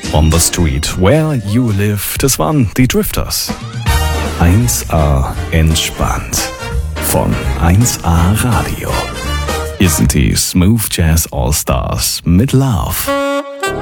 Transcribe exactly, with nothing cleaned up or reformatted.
On the street where you live, das waren die Drifters. eins A entspannt von eins A Radio. Hier sind die Smooth Jazz All Stars mit Love.